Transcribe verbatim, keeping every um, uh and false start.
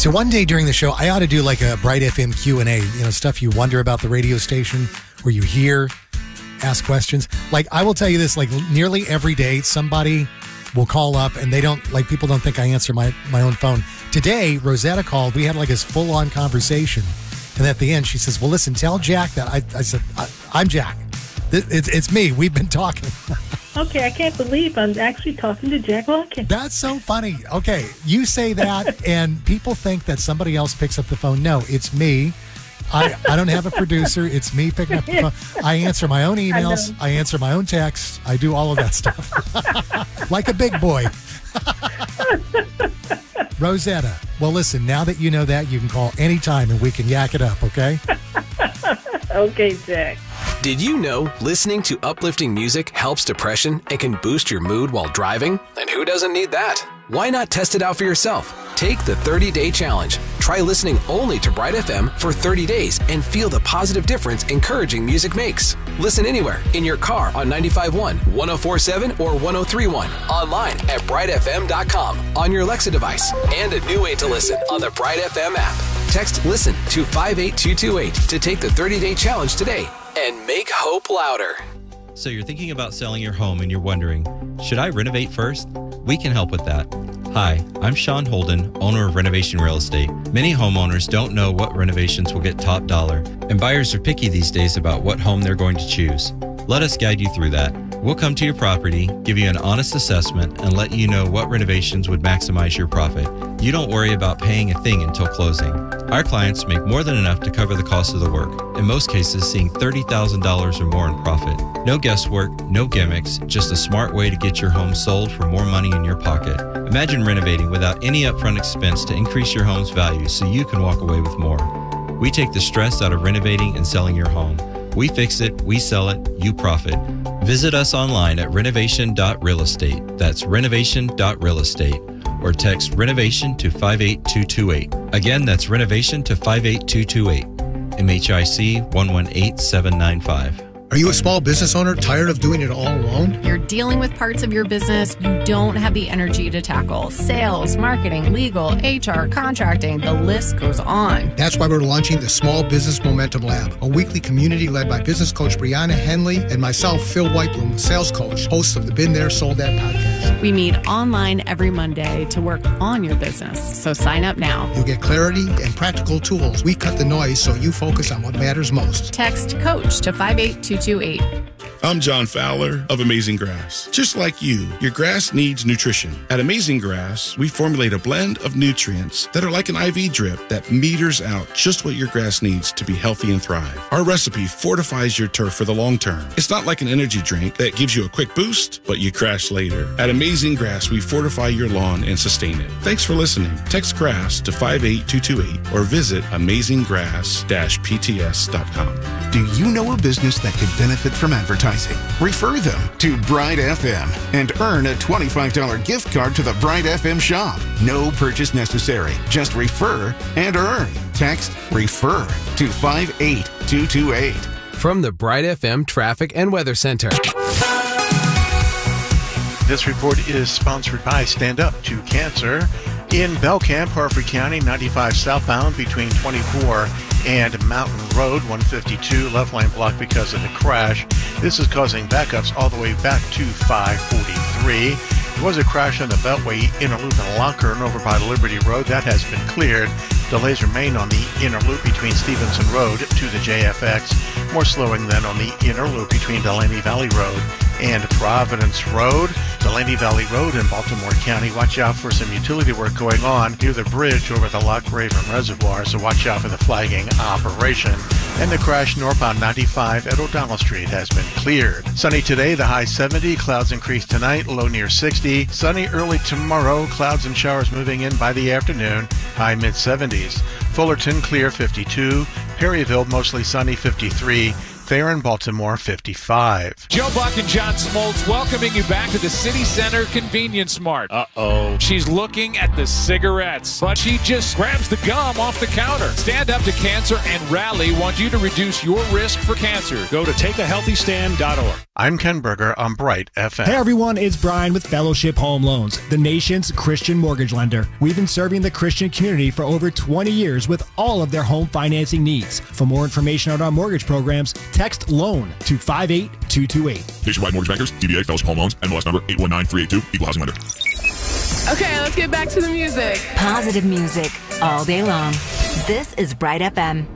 So one day during the show, I ought to do like a Bright F M Q and A, you know, stuff you wonder about the radio station, where you hear, ask questions. Like, I will tell you this, like nearly every day, somebody will call up and they don't, like, people don't think I answer my, my own phone. Today, Rosetta called. We had like this full-on conversation. And at the end, she says, well, listen, tell Jack that. I, I said, I, I'm Jack. It's, it's me. We've been talking. Okay, I can't believe I'm actually talking to Jack Larkin. That's so funny. Okay, you say that, and people think that somebody else picks up the phone. No, it's me. I, I don't have a producer. It's me picking up the phone. I answer my own emails. I, I answer my own texts. I do all of that stuff. Like a big boy. Rosetta. Well, listen, now that you know that, you can call anytime and we can yak it up, okay? Okay, Jack. Did you know listening to uplifting music helps depression and can boost your mood while driving? And who doesn't need that? Why not test it out for yourself? Take the thirty-day challenge. Try listening only to Bright F M for thirty days and feel the positive difference encouraging music makes. Listen anywhere, in your car on ninety-five point one, one oh four point seven, or one oh three point one. Online at bright f m dot com, on your Alexa device, and a new way to listen on the Bright F M app. Text LISTEN to five eight two two eight to take the thirty-day challenge today and make hope louder. So you're thinking about selling your home and you're wondering, should I renovate first? We can help with that. Hi, I'm Sean Holden, owner of Renovation Real Estate. Many homeowners don't know what renovations will get top dollar, and buyers are picky these days about what home they're going to choose. Let us guide you through that. We'll come to your property, give you an honest assessment, and let you know what renovations would maximize your profit. You don't worry about paying a thing until closing. Our clients make more than enough to cover the cost of the work, in most cases seeing thirty thousand dollars or more in profit. No guesswork, no gimmicks, just a smart way to get your home sold for more money in your pocket. Imagine renovating without any upfront expense to increase your home's value so you can walk away with more. We take the stress out of renovating and selling your home. We fix it, we sell it, you profit. Visit us online at renovation dot real estate. That's renovation dot real estate. Or text renovation to five eight two two eight. Again, that's renovation to five eight two two eight. M H I C one one eight seven nine five. Are you a small business owner tired of doing it all alone? You're dealing with parts of your business you don't have the energy to tackle. Sales, marketing, legal, H R, contracting, the list goes on. That's why we're launching the Small Business Momentum Lab, a weekly community led by business coach Brianna Henley and myself, Phil Whitebloom, sales coach, host of the Been There, Sold That podcast. We meet online every Monday to work on your business, so sign up now. You'll get clarity and practical tools. We cut the noise so you focus on what matters most. Text COACH to five eight two two eight. I'm John Fowler of Amazing Grass. Just like you, your grass needs nutrition. At Amazing Grass, we formulate a blend of nutrients that are like an I V drip that meters out just what your grass needs to be healthy and thrive. Our recipe fortifies your turf for the long term. It's not like an energy drink that gives you a quick boost, but you crash later. At Amazing Grass, we fortify your lawn and sustain it. Thanks for listening. Text GRASS to five eight two two eight or visit amazing grass dash p t s dot com. Do you know a business that could benefit from advertising? Refer them to Bright F M and earn a twenty-five dollars gift card to the Bright F M shop. No purchase necessary. Just refer and earn. Text REFER to five eight two two eight. From the Bright F M Traffic and Weather Center. This report is sponsored by Stand Up to Cancer. In Belcamp, Harford County, ninety-five southbound between twenty-four and Mountain Road, one fifty-two, left lane blocked because of the crash. This is causing backups all the way back to five forty-three. There was a crash on the Beltway inner loop in Lockern over by Liberty Road. That has been cleared. Delays remain on the inner loop between Stevenson Road to the J F X. More slowing than on the inner loop between Delaney Valley Road and Providence Road. Delaney Valley Road in Baltimore County. Watch out for some utility work going on near the bridge over the Loch Raven Reservoir, so watch out for the flagging operation. And the crash northbound ninety-five at O'Donnell Street has been cleared. Sunny today, the high seventy. Clouds increase tonight, low near sixty. Sunny early tomorrow. Clouds and showers moving in by the afternoon, high mid seventies. Fullerton clear fifty-two. Perryville mostly sunny fifty-three. Thayer in Baltimore, fifty-five. Joe Buck and John Smoltz welcoming you back to the City Center Convenience Mart. Uh-oh. She's looking at the cigarettes, but she just grabs the gum off the counter. Stand Up to Cancer and Rally want you to reduce your risk for cancer. Go to take a healthy stand dot org. I'm Ken Berger on Bright F M. Hey everyone, it's Brian with Fellowship Home Loans, the nation's Christian mortgage lender. We've been serving the Christian community for over twenty years with all of their home financing needs. For more information on our mortgage programs, text LOAN to five eight two two eight. Nationwide Mortgage Bankers, D B A, Fellowship Home Loans, N M L S number eight one nine three eight two, Equal Housing Lender. Okay, let's get back to the music. Positive music all day long. This is Bright F M.